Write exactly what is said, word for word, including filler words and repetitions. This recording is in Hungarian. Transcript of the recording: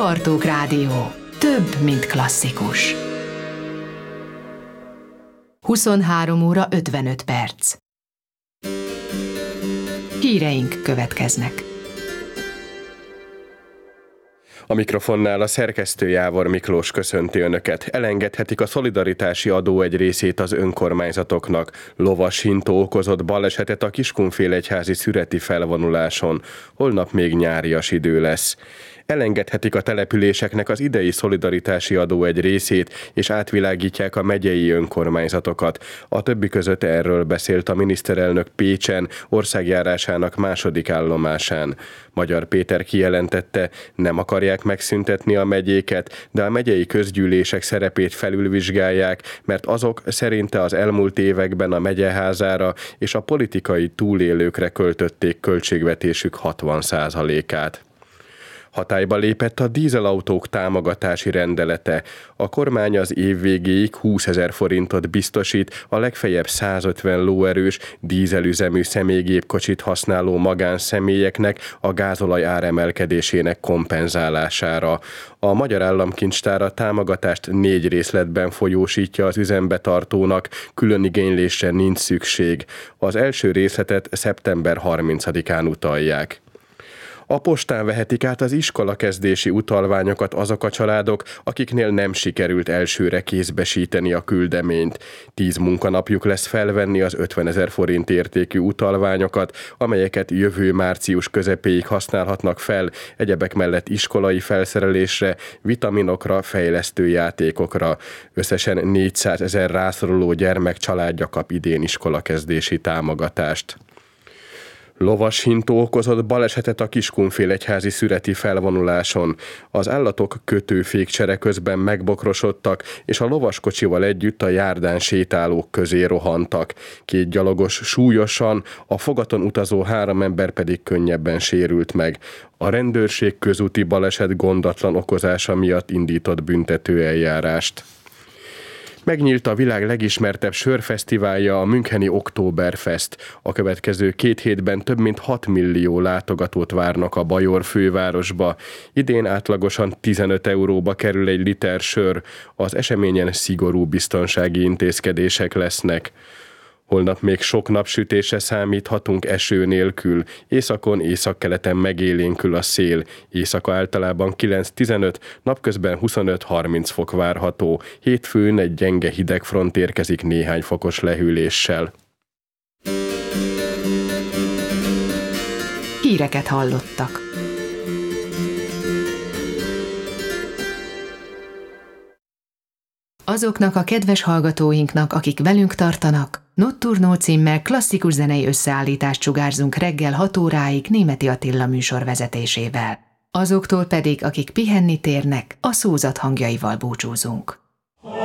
Bartók Rádió. Több, mint klasszikus. huszonhárom óra ötvenöt perc. Híreink következnek. A mikrofonnál a szerkesztő Jávor Miklós köszönti Önöket. Elengedhetik a szolidaritási adó egy részét az önkormányzatoknak. Lovashintó okozott balesetet a Kiskunfélegyházi szüreti felvonuláson. Holnap még nyárias idő lesz. Elengedhetik a településeknek az idei szolidaritási adó egy részét, és átvilágítják a megyei önkormányzatokat. A többi között erről beszélt a miniszterelnök Pécsen, országjárásának második állomásán. Magyar Péter kijelentette, nem akarják megszüntetni a megyéket, de a megyei közgyűlések szerepét felülvizsgálják, mert azok szerinte az elmúlt években a megyeházára és a politikai túlélőkre költötték költségvetésük hatvan százalékát. Hatályba lépett a dízelautók támogatási rendelete. A kormány az év végéig húszezer forintot biztosít a legfeljebb százötven lóerős dízelüzemű személygépkocsit használó magánszemélyeknek a gázolaj áremelkedésének kompenzálására. A Magyar Államkincstár a támogatást négy részletben folyósítja az üzembetartónak, külön igénylésre nincs szükség. Az első részletet szeptember harmincadikán utalják. A postán vehetik át az iskolakezdési utalványokat azok a családok, akiknél nem sikerült elsőre kézbesíteni a küldeményt. Tíz munkanapjuk lesz felvenni az ötvenezer forint értékű utalványokat, amelyeket jövő március közepéig használhatnak fel, egyebek mellett iskolai felszerelésre, vitaminokra, fejlesztő játékokra. Összesen négyszázezer rászoruló gyermek családja kap idén iskolakezdési támogatást. Lovashintó okozott balesetet a Kiskunfélegyházi szüreti felvonuláson. Az állatok kötőfékcsere közben megbokrosodtak, és a lovaskocsival együtt a járdán sétálók közé rohantak. Két gyalogos súlyosan, a fogaton utazó három ember pedig könnyebben sérült meg. A rendőrség közúti baleset gondatlan okozása miatt indított büntetőeljárást. Megnyílt a világ legismertebb sörfesztiválja, a müncheni Oktoberfest. A következő két hétben több mint hat millió látogatót várnak a bajor fővárosba. Idén átlagosan tizenöt euróba kerül egy liter sör. Az eseményen szigorú biztonsági intézkedések lesznek. Holnap még sok napsütésre számíthatunk eső nélkül. Északon, északkeleten megélénkül a szél. Éjszaka általában kilenc-tizenöt, napközben huszonöt-harminc fok várható. Hétfőn egy gyenge hidegfront érkezik néhány fokos lehűléssel. Híreket hallottak. Azoknak a kedves hallgatóinknak, akik velünk tartanak, Notturno címmel klasszikus zenei összeállítást sugárzunk reggel hat óráig Németi Attila műsor vezetésével. Azoktól pedig, akik pihenni térnek, a szózat hangjaival búcsúzunk.